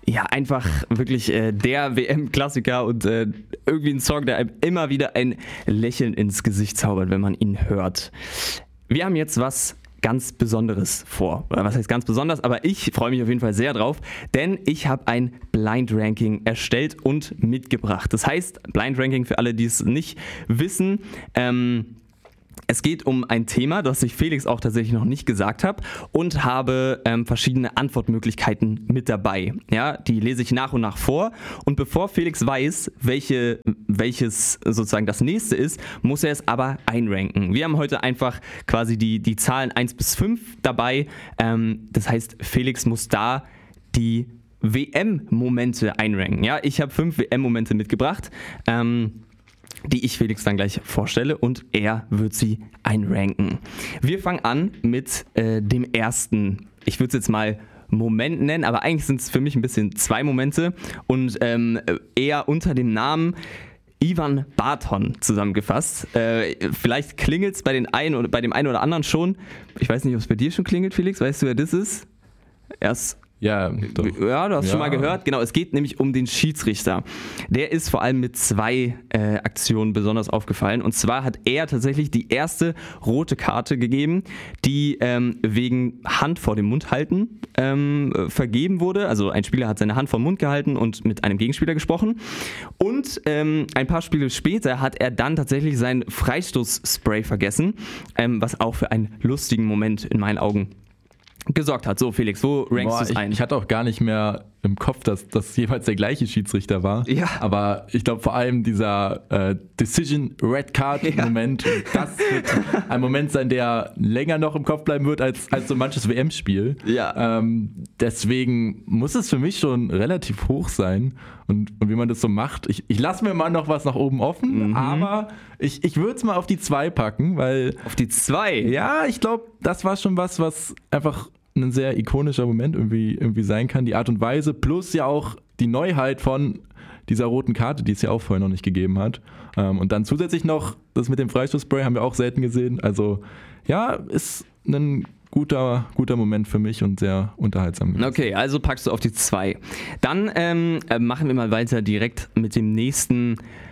ja, einfach wirklich der WM-Klassiker und irgendwie ein Song, der einem immer wieder ein Lächeln ins Gesicht zaubert, wenn man ihn hört. Wir haben jetzt was ganz Besonderes vor. Oder was heißt ganz besonders, aber ich freue mich auf jeden Fall sehr drauf, denn ich habe ein Blind Ranking erstellt und mitgebracht. Das heißt, Blind Ranking für alle, die es nicht wissen, es geht um ein Thema, das ich Felix auch tatsächlich noch nicht gesagt habe und habe verschiedene Antwortmöglichkeiten mit dabei. Ja, die lese ich nach und nach vor und bevor Felix weiß, welches sozusagen das nächste ist, muss er es aber einranken. Wir haben heute einfach quasi die Zahlen 1 bis 5 dabei. Das heißt, Felix muss da die WM-Momente einranken. Ja, ich habe 5 WM-Momente mitgebracht. Die ich Felix dann gleich vorstelle und er wird sie einranken. Wir fangen an mit dem ersten, ich würde es jetzt mal Moment nennen, aber eigentlich sind es für mich ein bisschen 2 Momente und eher unter dem Namen Ivan Barton zusammengefasst. Vielleicht klingelt es bei dem einen oder anderen schon. Ich weiß nicht, ob es bei dir schon klingelt, Felix. Weißt du, wer das ist? Ja, doch. Ja, du hast schon mal gehört. Genau, es geht nämlich um den Schiedsrichter. Der ist vor allem mit 2 Aktionen besonders aufgefallen. Und zwar hat er tatsächlich die erste rote Karte gegeben, die wegen Hand vor dem Mund halten vergeben wurde. Also ein Spieler hat seine Hand vor den Mund gehalten und mit einem Gegenspieler gesprochen. Und ein paar Spiele später hat er dann tatsächlich sein Freistoßspray vergessen, was auch für einen lustigen Moment in meinen Augen gesorgt hat. So, Felix, wo rankst du es ein? Ich hatte auch gar nicht mehr im Kopf, dass das jeweils der gleiche Schiedsrichter war. Ja. Aber ich glaube vor allem dieser Decision Red Card Moment, das wird ein Moment sein, der länger noch im Kopf bleiben wird als so manches WM-Spiel. Ja. Deswegen muss es für mich schon relativ hoch sein. Und wie man das so macht, ich lasse mir mal noch was nach oben offen, aber ich würde es mal auf die 2 packen, weil... Auf die 2? Ja, ich glaube, das war schon was einfach ein sehr ikonischer Moment irgendwie sein kann. Die Art und Weise plus ja auch die Neuheit von dieser roten Karte, die es ja auch vorher noch nicht gegeben hat. Und dann zusätzlich noch das mit dem Freistoßspray haben wir auch selten gesehen. Also ja, ist ein guter Moment für mich und sehr unterhaltsam gewesen. Okay, also packst du auf die 2. Dann machen wir mal weiter direkt mit dem nächsten.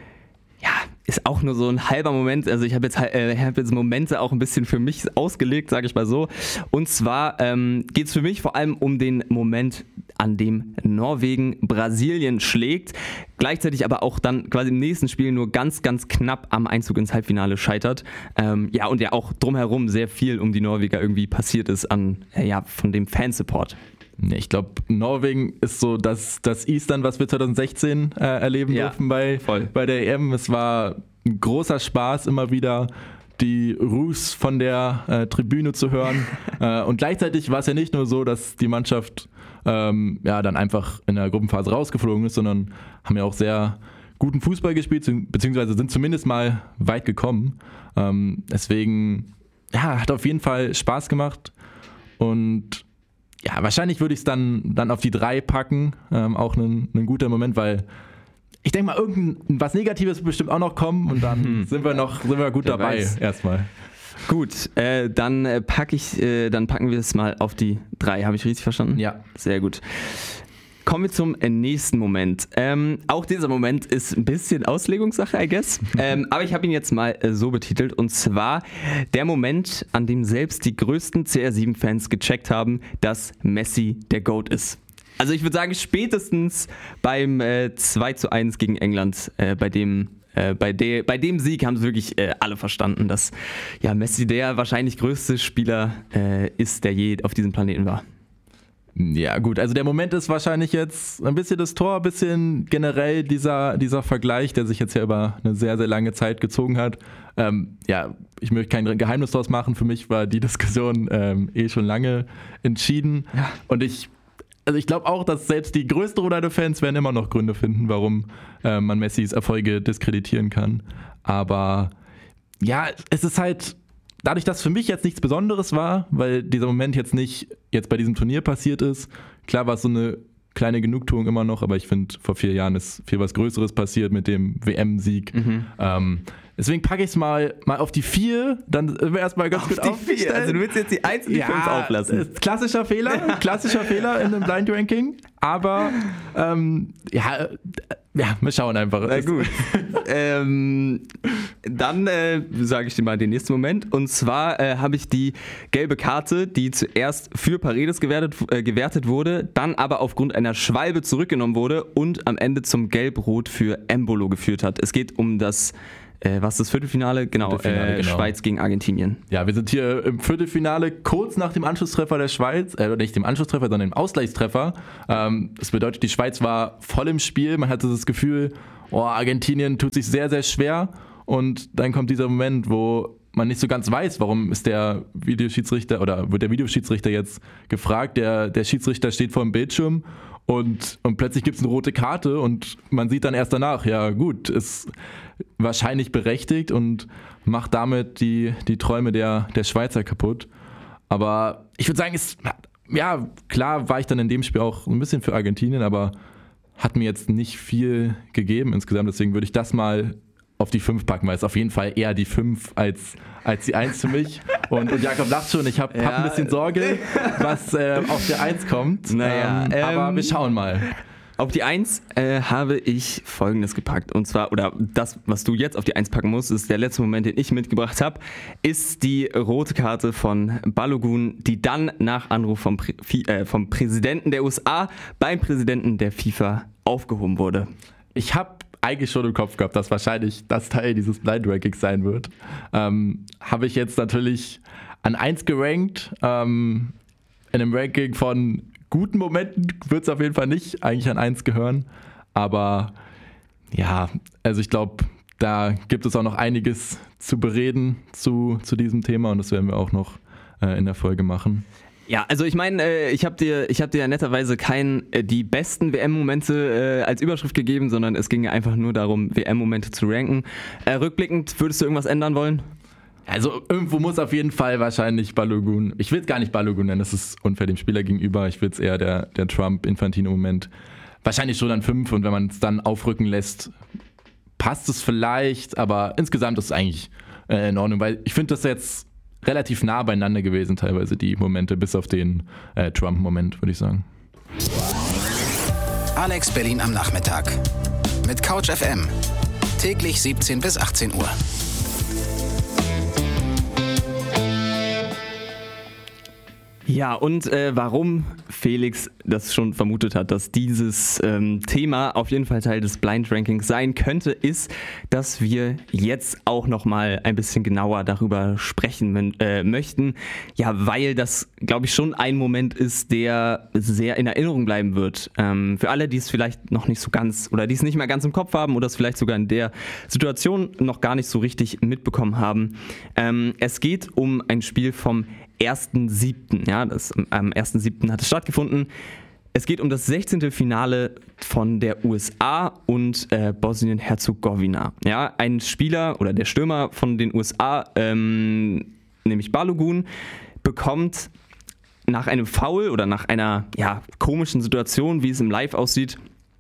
Ja, ist auch nur so ein halber Moment. Also ich habe jetzt Momente auch ein bisschen für mich ausgelegt, sage ich mal so. Und zwar geht es für mich vor allem um den Moment, an dem Norwegen Brasilien schlägt. Gleichzeitig aber auch dann quasi im nächsten Spiel nur ganz, ganz knapp am Einzug ins Halbfinale scheitert. Ja, und ja auch drumherum sehr viel um die Norweger irgendwie passiert ist von dem Fansupport. Ich glaube, Norwegen ist so das Eastern, was wir 2016 erleben durften bei der EM. Es war ein großer Spaß, immer wieder die Ruß von der Tribüne zu hören. Und gleichzeitig war es ja nicht nur so, dass die Mannschaft dann einfach in der Gruppenphase rausgeflogen ist, sondern haben ja auch sehr guten Fußball gespielt, beziehungsweise sind zumindest mal weit gekommen. Deswegen, hat auf jeden Fall Spaß gemacht und ja, wahrscheinlich würde ich es dann auf die 3 packen. Auch ein guter Moment, weil ich denke mal, irgendwas Negatives wird bestimmt auch noch kommen und dann sind wir gut dabei erstmal. Gut, dann packen wir es mal auf die 3. Habe ich richtig verstanden? Ja. Sehr gut. Kommen wir zum nächsten Moment. Auch dieser Moment ist ein bisschen Auslegungssache, I guess. Aber ich habe ihn jetzt mal so betitelt. Und zwar der Moment, an dem selbst die größten CR7-Fans gecheckt haben, dass Messi der GOAT ist. Also ich würde sagen, spätestens beim 2:1 gegen England, bei dem Sieg haben es wirklich alle verstanden, dass Messi der wahrscheinlich größte Spieler ist, der je auf diesem Planeten war. Ja gut, also der Moment ist wahrscheinlich jetzt ein bisschen das Tor, ein bisschen generell dieser Vergleich, der sich jetzt ja über eine sehr, sehr lange Zeit gezogen hat. Ich möchte kein Geheimnis draus machen, für mich war die Diskussion schon lange entschieden. Ja. Und ich glaube auch, dass selbst die größten Ronaldo-Fans werden immer noch Gründe finden, warum man Messis Erfolge diskreditieren kann. Aber ja, es ist halt... Dadurch, dass für mich jetzt nichts Besonderes war, weil dieser Moment jetzt nicht bei diesem Turnier passiert ist, klar war es so eine kleine Genugtuung immer noch, aber ich finde, vor 4 Jahren ist viel was Größeres passiert mit dem WM-Sieg. Deswegen packe ich es mal auf die 4, dann sind wir erstmal ganz gut aufgestellt. Also du willst jetzt die 1 und die 5 auflassen. Klassischer Fehler in einem Blind Ranking. Aber wir schauen einfach. Na gut. Dann sage ich dir mal den nächsten Moment. Und zwar habe ich die gelbe Karte, die zuerst für Paredes gewertet wurde, dann aber aufgrund einer Schwalbe zurückgenommen wurde und am Ende zum Gelb-Rot für Embolo geführt hat. Es geht um das Viertelfinale? Genau, Schweiz gegen Argentinien. Ja, wir sind hier im Viertelfinale, kurz nach dem Anschlusstreffer der Schweiz, nicht dem Anschlusstreffer, sondern dem Ausgleichstreffer. Das bedeutet, die Schweiz war voll im Spiel, man hatte das Gefühl, Argentinien tut sich sehr, sehr schwer und dann kommt dieser Moment, wo man nicht so ganz weiß, warum ist der Videoschiedsrichter oder wird der Videoschiedsrichter jetzt gefragt, der Schiedsrichter steht vor dem Bildschirm und plötzlich gibt es eine rote Karte und man sieht dann erst danach, ja gut, ist wahrscheinlich berechtigt und macht damit die Träume der Schweizer kaputt. Aber ich würde sagen, klar war ich dann in dem Spiel auch ein bisschen für Argentinien, aber hat mir jetzt nicht viel gegeben insgesamt, deswegen würde ich das mal auf die 5 packen, weil es auf jeden Fall eher die 5 als die 1 für mich. Und Jakob lacht schon, ich hab ein bisschen Sorge, was auf der 1 kommt. Aber wir schauen mal. Auf die 1 habe ich Folgendes gepackt. Und zwar, oder das, was du jetzt auf die 1 packen musst, ist der letzte Moment, den ich mitgebracht habe, ist die rote Karte von Balogun, die dann nach Anruf vom Präsidenten der USA beim Präsidenten der FIFA aufgehoben wurde. Ich habe eigentlich schon im Kopf gehabt, dass wahrscheinlich das Teil dieses Blind Rankings sein wird. Habe ich jetzt natürlich an 1 gerankt. In einem Ranking von guten Momenten wird es auf jeden Fall nicht eigentlich an 1 gehören. Aber ja, also ich glaube, da gibt es auch noch einiges zu bereden zu diesem Thema und das werden wir auch noch in der Folge machen. Ja, also ich meine, ich hab dir ja netterweise die besten WM-Momente als Überschrift gegeben, sondern es ging ja einfach nur darum, WM-Momente zu ranken. Rückblickend, würdest du irgendwas ändern wollen? Also irgendwo muss auf jeden Fall wahrscheinlich Balogun, ich will es gar nicht Balogun nennen, das ist unfair dem Spieler gegenüber, ich will es eher der Trump-Infantino-Moment, wahrscheinlich schon an 5 und wenn man es dann aufrücken lässt, passt es vielleicht, aber insgesamt ist es eigentlich in Ordnung, weil ich finde das jetzt relativ nah beieinander gewesen, teilweise die Momente, bis auf den Trump-Moment, würde ich sagen. Alex Berlin am Nachmittag mit Couch FM. Täglich 17 bis 18 Uhr. Ja, und warum Felix das schon vermutet hat, dass dieses Thema auf jeden Fall Teil des Blind Rankings sein könnte, ist, dass wir jetzt auch nochmal ein bisschen genauer darüber sprechen möchten. Ja, weil das, glaube ich, schon ein Moment ist, der sehr in Erinnerung bleiben wird. Für alle, die es vielleicht noch nicht so ganz oder die es nicht mehr ganz im Kopf haben oder es vielleicht sogar in der Situation noch gar nicht so richtig mitbekommen haben. Es geht um ein Spiel vom 1.7. Ja, am 1.7. hat es stattgefunden. Es geht um das 16. Finale von der USA und Bosnien-Herzegowina. Ja, ein Spieler oder der Stürmer von den USA, nämlich Balogun, bekommt nach einem Foul oder nach einer komischen Situation, wie es im Live aussieht,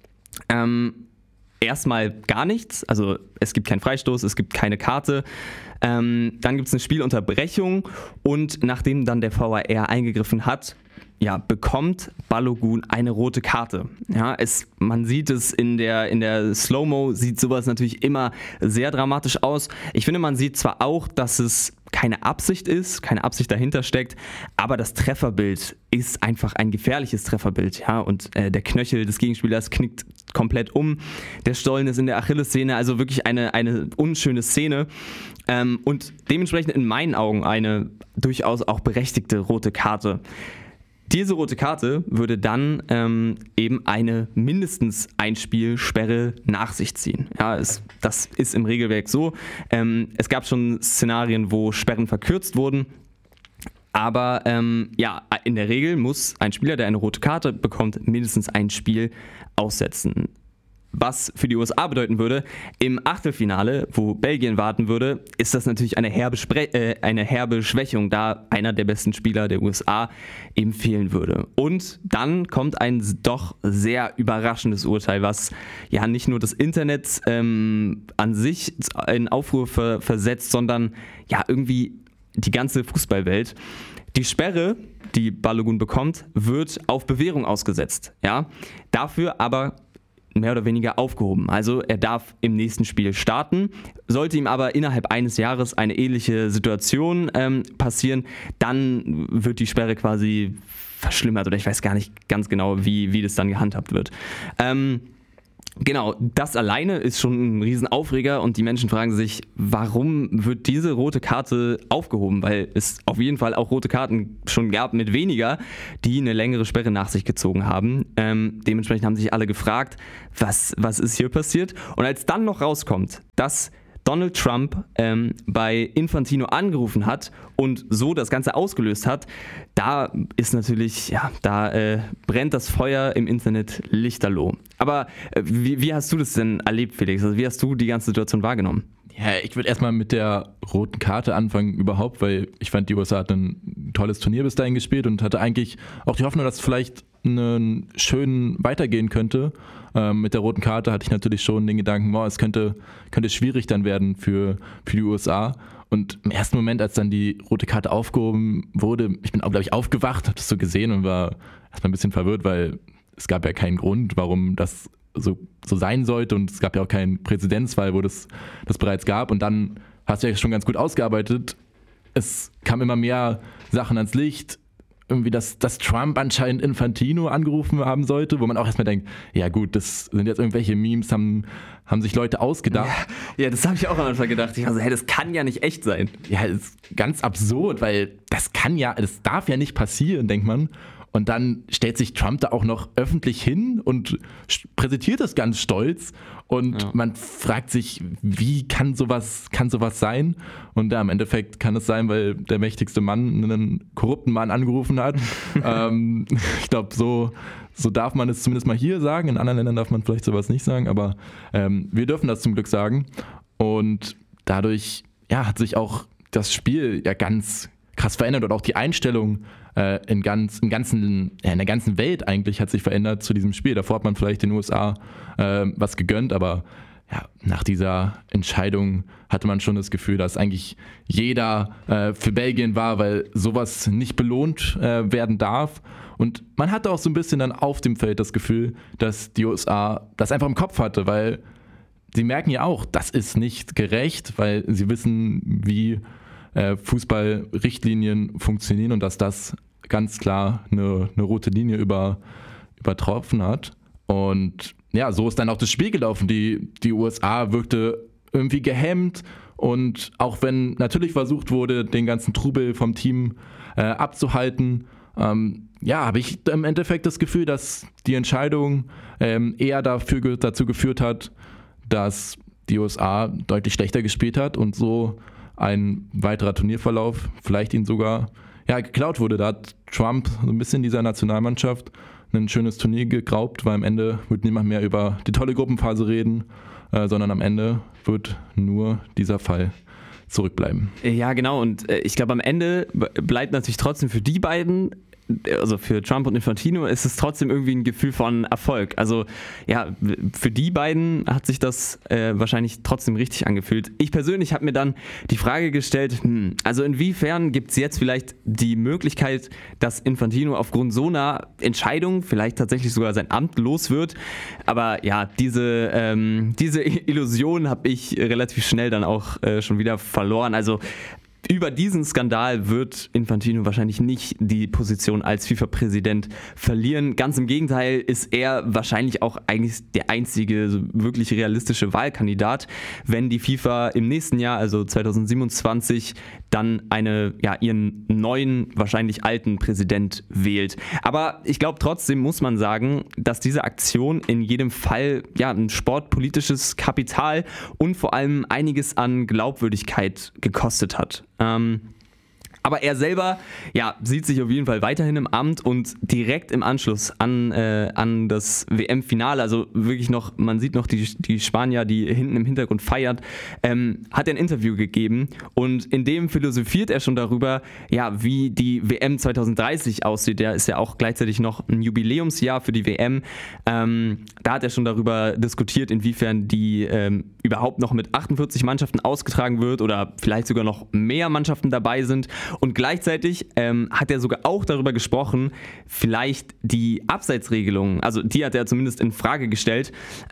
erstmal gar nichts. Also es gibt keinen Freistoß, es gibt keine Karte. Dann gibt es eine Spielunterbrechung und nachdem dann der VAR eingegriffen hat, bekommt Balogun eine rote Karte. Ja, man sieht es in der Slow-Mo, sieht sowas natürlich immer sehr dramatisch aus. Ich finde, man sieht zwar auch, dass es keine Absicht dahinter steckt, aber das Trefferbild ist einfach ein gefährliches Trefferbild. Ja, und der Knöchel des Gegenspielers knickt komplett um, der Stollen ist in der Achillessehne, also wirklich eine unschöne Szene und dementsprechend in meinen Augen eine durchaus auch berechtigte rote Karte. Diese rote Karte würde dann eben eine mindestens Einspielsperre nach sich ziehen. Ja, das ist im Regelwerk so. Es gab schon Szenarien, wo Sperren verkürzt wurden. Aber in der Regel muss ein Spieler, der eine rote Karte bekommt, mindestens ein Spiel aussetzen. Was für die USA bedeuten würde, im Achtelfinale, wo Belgien warten würde, ist das natürlich eine herbe Schwächung, da einer der besten Spieler der USA eben fehlen würde. Und dann kommt ein doch sehr überraschendes Urteil, was ja nicht nur das Internet an sich in Aufruhr versetzt, sondern ja irgendwie die ganze Fußballwelt. Die Sperre, die Balogun bekommt, wird auf Bewährung ausgesetzt. Ja? Dafür aber mehr oder weniger aufgehoben. Also er darf im nächsten Spiel starten. Sollte ihm aber innerhalb eines Jahres eine ähnliche Situation passieren, dann wird die Sperre quasi verschlimmert oder ich weiß gar nicht ganz genau, wie das dann gehandhabt wird. Genau, das alleine ist schon ein Riesenaufreger und die Menschen fragen sich, warum wird diese rote Karte aufgehoben? Weil es auf jeden Fall auch rote Karten schon gab mit weniger, die eine längere Sperre nach sich gezogen haben. Dementsprechend haben sich alle gefragt, was ist hier passiert? Und als dann noch rauskommt, dass Donald Trump bei Infantino angerufen hat und so das Ganze ausgelöst hat, da ist natürlich, da brennt das Feuer im Internet lichterloh. Aber wie hast du das denn erlebt, Felix? Also wie hast du die ganze Situation wahrgenommen? Ja, ich würde erstmal mit der roten Karte anfangen überhaupt, weil ich fand, die USA hat ein tolles Turnier bis dahin gespielt und hatte eigentlich auch die Hoffnung, dass es vielleicht einen schönen weitergehen könnte. Mit der roten Karte hatte ich natürlich schon den Gedanken, es könnte schwierig dann werden für die USA. Und im ersten Moment, als dann die rote Karte aufgehoben wurde, ich bin auch, glaube ich, aufgewacht, habe das so gesehen und war erstmal ein bisschen verwirrt, weil es gab ja keinen Grund, warum das so sein sollte und es gab ja auch keinen Präzedenzfall, wo das bereits gab. Und dann hast du ja schon ganz gut ausgearbeitet. Es kam immer mehr Sachen ans Licht. Irgendwie, dass Trump anscheinend Infantino angerufen haben sollte, wo man auch erstmal denkt, ja gut, das sind jetzt irgendwelche Memes, haben sich Leute ausgedacht. Ja, das habe ich auch am Anfang gedacht. Ich war so, das kann ja nicht echt sein. Ja, das ist ganz absurd, weil das darf ja nicht passieren, denkt man. Und dann stellt sich Trump da auch noch öffentlich hin und präsentiert das ganz stolz. Und man fragt sich, wie kann sowas sein? Und im Endeffekt kann es sein, weil der mächtigste Mann einen korrupten Mann angerufen hat. Ich glaube, so darf man es zumindest mal hier sagen. In anderen Ländern darf man vielleicht sowas nicht sagen, aber wir dürfen das zum Glück sagen. Und dadurch hat sich auch das Spiel ja ganz krass verändert und auch die Einstellung in der ganzen Welt eigentlich hat sich verändert zu diesem Spiel. Davor hat man vielleicht den USA was gegönnt, aber nach dieser Entscheidung hatte man schon das Gefühl, dass eigentlich jeder für Belgien war, weil sowas nicht belohnt werden darf. Und man hatte auch so ein bisschen dann auf dem Feld das Gefühl, dass die USA das einfach im Kopf hatte, weil sie merken ja auch, das ist nicht gerecht, weil sie wissen, wie Fußballrichtlinien funktionieren und dass das ganz klar eine rote Linie übertroffen hat. Und so ist dann auch das Spiel gelaufen. Die USA wirkte irgendwie gehemmt und auch wenn natürlich versucht wurde, den ganzen Trubel vom Team abzuhalten, habe ich im Endeffekt das Gefühl, dass die Entscheidung eher dazu geführt hat, dass die USA deutlich schlechter gespielt hat und so ein weiterer Turnierverlauf vielleicht ihnen sogar geklaut wurde. Da hat Trump so ein bisschen dieser Nationalmannschaft ein schönes Turnier geraubt, weil am Ende wird niemand mehr über die tolle Gruppenphase reden, sondern am Ende wird nur dieser Fall zurückbleiben. Ja, genau. Und ich glaube, am Ende bleibt natürlich trotzdem für die beiden, also für Trump und Infantino, ist es trotzdem irgendwie ein Gefühl von Erfolg. Also für die beiden hat sich das wahrscheinlich trotzdem richtig angefühlt. Ich persönlich habe mir dann die Frage gestellt, also inwiefern gibt es jetzt vielleicht die Möglichkeit, dass Infantino aufgrund so einer Entscheidung vielleicht tatsächlich sogar sein Amt los wird. Aber diese Illusion habe ich relativ schnell dann auch schon wieder verloren. Also über diesen Skandal wird Infantino wahrscheinlich nicht die Position als FIFA-Präsident verlieren. Ganz im Gegenteil ist er wahrscheinlich auch eigentlich der einzige wirklich realistische Wahlkandidat, wenn die FIFA im nächsten Jahr, also 2027, dann ihren neuen, wahrscheinlich alten Präsident wählt. Aber ich glaube, trotzdem muss man sagen, dass diese Aktion in jedem Fall ein sportpolitisches Kapital und vor allem einiges an Glaubwürdigkeit gekostet hat. Aber er selber sieht sich auf jeden Fall weiterhin im Amt und direkt im Anschluss an das WM-Finale, also wirklich noch, man sieht noch die Spanier, die hinten im Hintergrund feiert, hat er ein Interview gegeben und in dem philosophiert er schon darüber, wie die WM 2030 aussieht. Der ist ja auch gleichzeitig noch ein Jubiläumsjahr für die WM. Da hat er schon darüber diskutiert, inwiefern die überhaupt noch mit 48 Mannschaften ausgetragen wird oder vielleicht sogar noch mehr Mannschaften dabei sind. Und gleichzeitig hat er sogar auch darüber gesprochen, vielleicht die Abseitsregelung, also die hat er zumindest in Frage gestellt.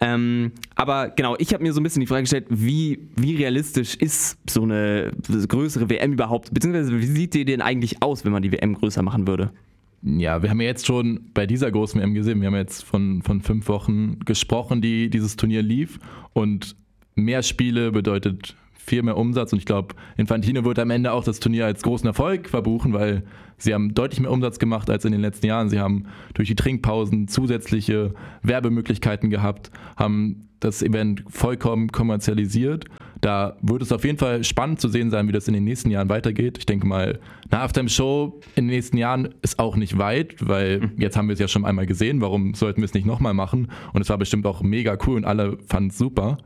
Aber genau, ich habe mir so ein bisschen die Frage gestellt, wie realistisch ist so eine größere WM überhaupt, beziehungsweise wie sieht die denn eigentlich aus, wenn man die WM größer machen würde? Ja, wir haben ja jetzt schon bei dieser großen WM gesehen, wir haben jetzt von 5 Wochen gesprochen, die dieses Turnier lief, und mehr Spiele bedeutet viel mehr Umsatz, und ich glaube, Infantino wird am Ende auch das Turnier als großen Erfolg verbuchen, weil sie haben deutlich mehr Umsatz gemacht als in den letzten Jahren. Sie haben durch die Trinkpausen zusätzliche Werbemöglichkeiten gehabt, haben das Event vollkommen kommerzialisiert. Da wird es auf jeden Fall spannend zu sehen sein, wie das in den nächsten Jahren weitergeht. Ich denke mal, eine Halftime-Show in den nächsten Jahren ist auch nicht weit, weil jetzt haben wir es ja schon einmal gesehen. Warum sollten wir es nicht nochmal machen? Und es war bestimmt auch mega cool und alle fanden es super.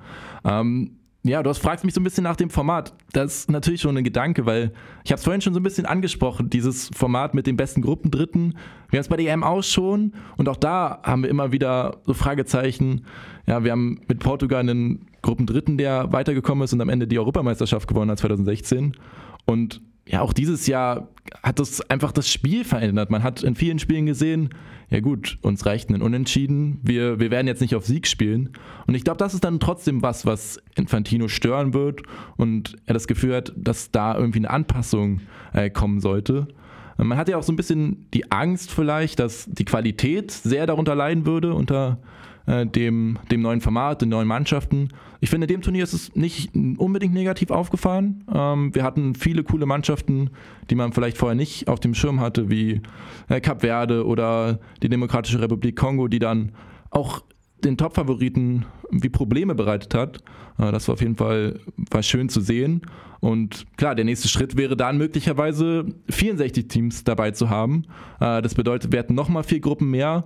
Ja, du fragst mich so ein bisschen nach dem Format. Das ist natürlich schon ein Gedanke, weil ich habe es vorhin schon so ein bisschen angesprochen, dieses Format mit den besten Gruppendritten. Wir haben es bei der EM auch schon, und auch da haben wir immer wieder so Fragezeichen. Ja, wir haben mit Portugal einen Gruppendritten, der weitergekommen ist und am Ende die Europameisterschaft gewonnen hat 2016. Und ja, auch dieses Jahr hat das einfach das Spiel verändert. Man hat in vielen Spielen gesehen, ja gut, uns reicht ein Unentschieden, wir werden jetzt nicht auf Sieg spielen. Und ich glaube, das ist dann trotzdem was Infantino stören wird, und er das Gefühl hat, dass da irgendwie eine Anpassung kommen sollte. Man hat ja auch so ein bisschen die Angst vielleicht, dass die Qualität sehr darunter leiden würde unter dem neuen Format, den neuen Mannschaften. Ich finde, dem Turnier ist es nicht unbedingt negativ aufgefallen. Wir hatten viele coole Mannschaften, die man vielleicht vorher nicht auf dem Schirm hatte, wie Kap Verde oder die Demokratische Republik Kongo, die dann auch den Top-Favoriten wie Probleme bereitet hat. Das war auf jeden Fall schön zu sehen. Und klar, der nächste Schritt wäre dann möglicherweise 64 Teams dabei zu haben. Das bedeutet, wir hätten nochmal 4 Gruppen mehr.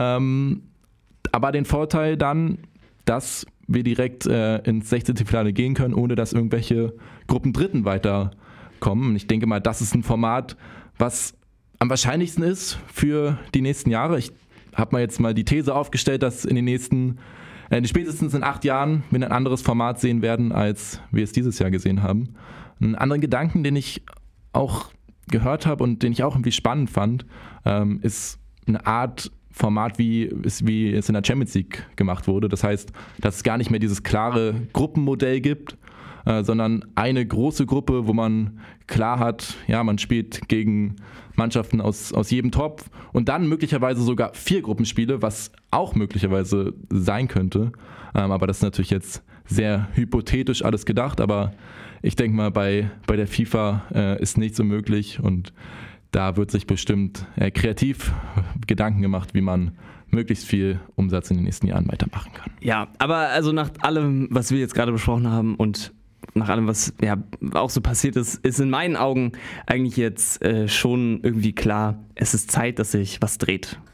Aber den Vorteil dann, dass wir direkt ins 16. Finale gehen können, ohne dass irgendwelche Gruppendritten weiterkommen. Und ich denke mal, das ist ein Format, was am wahrscheinlichsten ist für die nächsten Jahre. Ich habe mal jetzt mal die These aufgestellt, dass in den nächsten, spätestens in 8 Jahren, wir ein anderes Format sehen werden, als wir es dieses Jahr gesehen haben. Einen anderen Gedanken, den ich auch gehört habe und den ich auch irgendwie spannend fand, ist eine Art Format, wie es in der Champions League gemacht wurde. Das heißt, dass es gar nicht mehr dieses klare Gruppenmodell gibt, sondern eine große Gruppe, wo man klar hat, ja, man spielt gegen Mannschaften aus jedem Topf, und dann möglicherweise sogar 4 Gruppenspiele, was auch möglicherweise sein könnte. Aber das ist natürlich jetzt sehr hypothetisch alles gedacht, aber ich denke mal, bei der FIFA ist nichts so möglich, und da wird sich bestimmt kreativ Gedanken gemacht, wie man möglichst viel Umsatz in den nächsten Jahren weitermachen kann. Ja, aber also nach allem, was wir jetzt gerade besprochen haben und nach allem, was ja auch so passiert ist, ist in meinen Augen eigentlich jetzt schon irgendwie klar, es ist Zeit, dass sich was dreht.